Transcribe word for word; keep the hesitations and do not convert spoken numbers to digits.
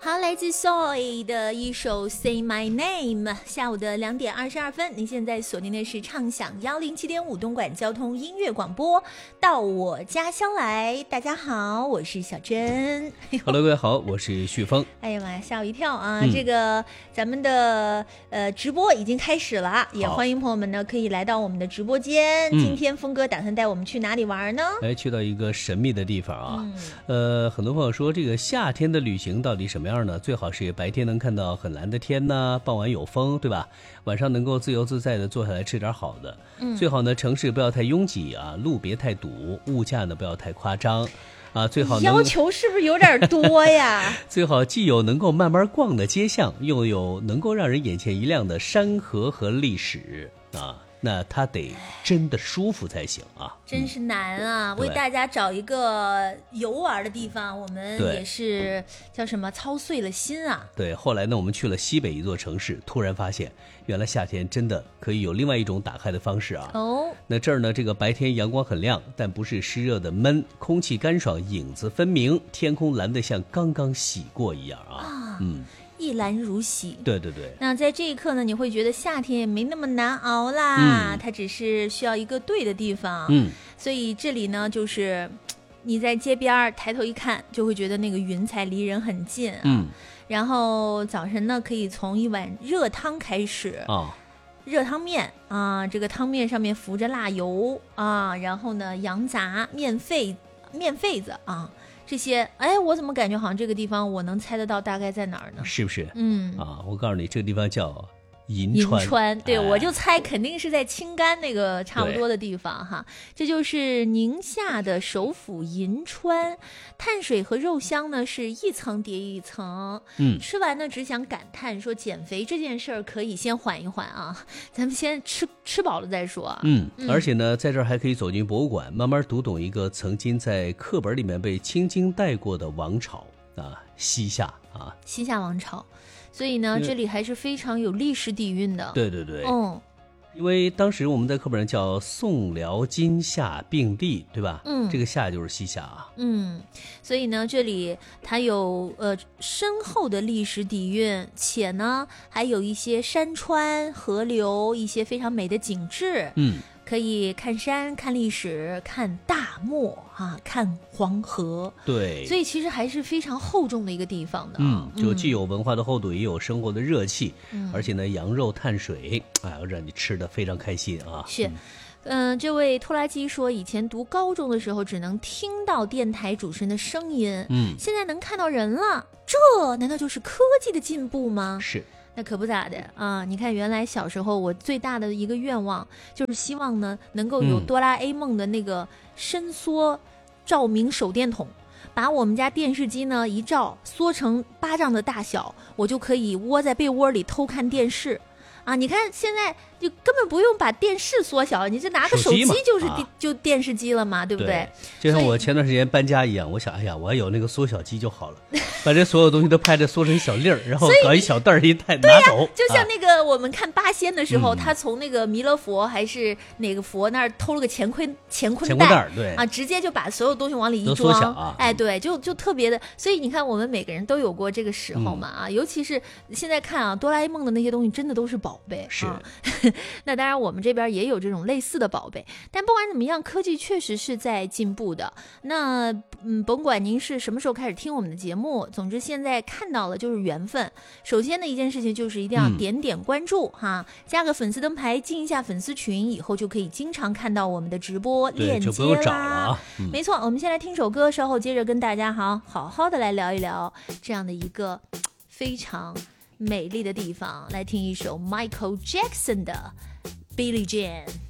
好，来自 Soy 的一首 Say My Name。 下午的两点二十二分，您现在锁定的是畅享一零七点五东莞交通音乐广播，到我家乡来。大家好，我是小珍。 Hello， 各位好，我是旭峰。 哎呀妈呀，吓我一跳啊！ 嗯、 这个咱们的呃直播已经开始了，也欢迎朋友们呢可以来到我们的直播间。 嗯、 今天峰哥打算带我们去哪里玩呢？ 哎，去到一个神秘的地方啊。 嗯、 呃，很多朋友说这个夏天的旅行到底什么样呢？最好是白天能看到很蓝的天呢，傍晚有风，对吧？晚上能够自由自在的坐下来吃点好的。嗯、最好呢城市不要太拥挤啊，路别太堵，物价呢不要太夸张。啊，最好能要求是不是有点多呀？ 最好既有能够慢慢逛的街巷，又有能够让人眼前一亮的山河和历史啊，那它得真的舒服才行啊！ 真是难啊！ 嗯、 为大家找一个游玩的地方，我们也是叫什么操碎了心啊！ 对，后来呢，我们去了西北一座城市，突然发现，原来夏天真的可以有另外一种打开的方式啊！ 哦， 那这儿呢，这个白天阳光很亮，但不是湿热的闷，空气干爽，影子分明，天空蓝得像刚刚洗过一样啊！啊嗯。 一览如洗， 对对对。 那在这一刻呢，你会觉得夏天也没那么难熬啦，嗯、它只是需要一个对的地方。嗯，所以这里呢，就是你在街边抬头一看，就会觉得那个云彩离人很近啊。嗯，然后早晨呢，可以从一碗热汤开始啊，热汤面啊，这个汤面上面浮着辣油啊，然后呢，羊杂、面肺、面肺子啊。这些，哎，我怎么感觉好像这个地方我能猜得到大概在哪儿呢？ 是不是？ 嗯啊，我告诉你，这个地方叫银川。 银川，对、 哎， 我就猜肯定是在青甘那个差不多的地方哈。这就是宁夏的首府银川，碳水和肉香呢是一层叠一层。嗯，吃完呢只想感叹说，减肥这件事儿可以先缓一缓啊，咱们先吃吃饱了再说啊。 嗯，嗯而且呢，在这儿还可以走进博物馆，慢慢读懂一个曾经在课本里面被轻轻带过的王朝啊，西夏啊， 西夏王朝。所以呢，这里还是非常有历史底蕴的。 对对对， 嗯， 因为当时我们在课本上叫宋辽金夏并立，对吧？嗯，这个夏就是西夏啊。 嗯，所以呢，这里它有呃深厚的历史底蕴，且呢还有一些山川、河流，一些非常美的景致。嗯。可以看山、看历史、看大漠啊，看黄河。对，所以其实还是非常厚重的一个地方的。 嗯，就既有文化的厚度，也有生活的热气。嗯，而且呢，羊肉碳水，哎，让你吃得非常开心啊。 是，嗯、呃，这位拖拉机说，以前读高中的时候只能听到电台主持人的声音，嗯，现在能看到人了，这难道就是科技的进步吗？ 是。 那可不咋的啊！你看，原来小时候我最大的一个愿望就是希望呢，能够有哆啦 A 梦的那个伸缩照明手电筒，把我们家电视机呢一照，缩成巴掌的大小，我就可以窝在被窝里偷看电视。啊，你看现在就根本不用把电视缩小，你就拿个手机就是电、啊、就电视机了嘛，对不对？ 对，就像我前段时间搬家一样，我想，哎呀，我要有那个缩小机就好了，把这所有东西都拍着缩成小粒儿，然后搞一小袋儿一带拿走。 就像那个我们看八仙的时候，啊、他从那个弥勒佛还是哪个佛那儿偷了个乾坤乾坤袋， 袋对啊，直接就把所有东西往里一装， 啊、 哎，对，就就特别的。所以你看，我们每个人都有过这个时候嘛，啊，嗯、尤其是现在看啊，哆啦 A 梦的那些东西真的都是宝贝。 是， 啊、那当然我们这边也有这种类似的宝贝，但不管怎么样，科技确实是在进步的。那嗯，甭管您是什么时候开始听我们的节目，总之现在看到了就是缘分。首先的一件事情就是一定要点点关注、嗯、哈，加个粉丝灯牌，进一下粉丝群，以后就可以经常看到我们的直播链接啦。 就不用找了、 嗯、没错，我们先来听首歌，稍后接着跟大家好好好的来聊一聊这样的一个非常美丽的地方，来听一首 Michael Jackson 的 Billie Jean。